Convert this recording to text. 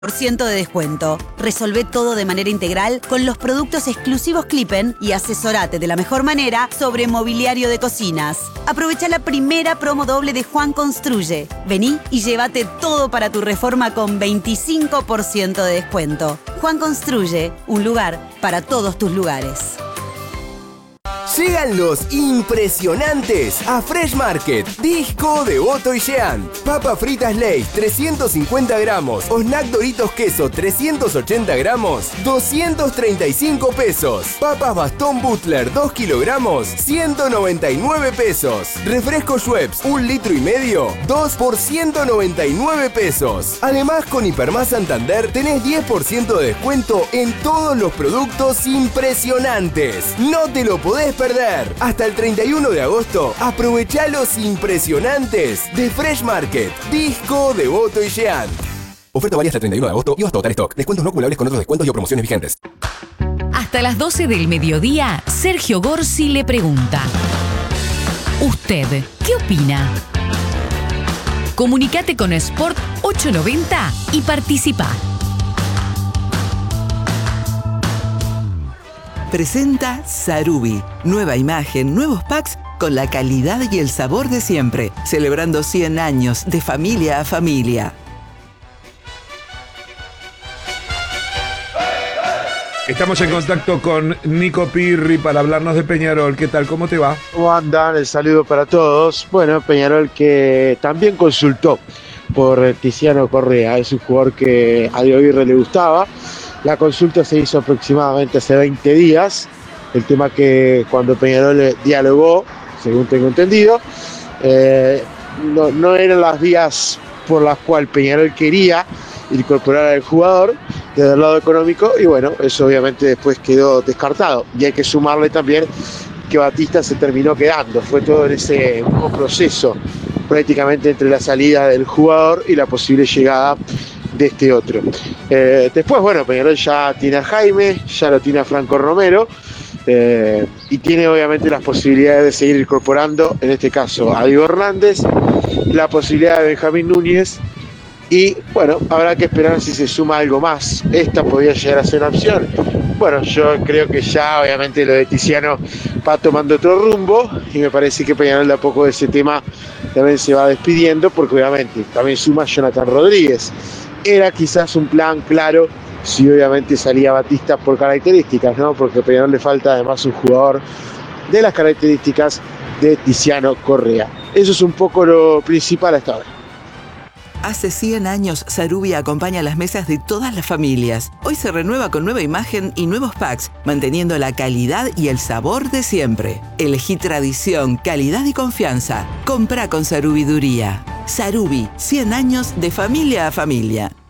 % de descuento. Resolvé todo de manera integral con los productos exclusivos Clippen y asesorate de la mejor manera sobre mobiliario de cocinas. Aprovecha la primera promo doble de Juan Construye. Vení y llévate todo para tu reforma con 25% de descuento. Juan Construye, un lugar para todos tus lugares. Llegan los impresionantes a Fresh Market. Disco de Otto y Jean. Papas fritas Lay's 350 gramos o Snack Doritos Queso 380 gramos, 235 pesos. Papas Bastón Butler 2 kilogramos, 199 pesos. Refresco Schweppes 1,5 litros, 2 por 199 pesos. Además, con Hipermás Santander tenés 10% de descuento en todos los productos impresionantes. No te lo podés perder. Hasta el 31 de agosto, aprovechá los impresionantes de Fresh Market. Disco de Otto y Jean. Oferta válida hasta el 31 de agosto y hasta total stock. Descuentos no acumulables con otros descuentos y o promociones vigentes. Hasta las 12 del mediodía, Sergio Gorsi le pregunta: ¿usted qué opina? Comunicate con Sport 890 y participa. Presenta Sarubi. Nueva imagen, nuevos packs con la calidad y el sabor de siempre. Celebrando 100 años de familia a familia. Estamos en contacto con Nico Pirri para hablarnos de Peñarol. ¿Qué tal? ¿Cómo te va? ¿Cómo andan? El saludo para todos. Bueno, Peñarol que también consultó por Tiziano Correa. Es un jugador que a Aguirre le gustaba. La consulta se hizo aproximadamente hace 20 días. El tema que cuando Peñarol dialogó, según tengo entendido, no eran las vías por las cuales Peñarol quería incorporar al jugador desde el lado económico, y bueno, eso obviamente después quedó descartado. Y hay que sumarle también que Batista se terminó quedando. Fue todo en ese mismo proceso, prácticamente entre la salida del jugador y la posible llegada de este otro. Después, bueno, Peñarol ya tiene a Jaime, ya lo tiene a Franco Romero, y tiene obviamente las posibilidades de seguir incorporando, en este caso a Diego Hernández, la posibilidad de Benjamín Núñez, y bueno, habrá que esperar si se suma algo más. Esta podría llegar a ser una opción. Bueno, yo creo que ya obviamente lo de Tiziano va tomando otro rumbo, y me parece que Peñarol de a poco de ese tema también se va despidiendo, porque obviamente también suma Jonathan Rodríguez. Era quizás un plan claro si obviamente salía Batista por características, ¿no? Porque a Peñarol le falta además un jugador de las características de Tiziano Correa. Eso es un poco lo principal hasta ahora. Hace 100 años, Sarubi acompaña las mesas de todas las familias. Hoy se renueva con nueva imagen y nuevos packs, manteniendo la calidad y el sabor de siempre. Elegí tradición, calidad y confianza. Comprá con Sarubiduría. Sarubi, 100 años de familia a familia.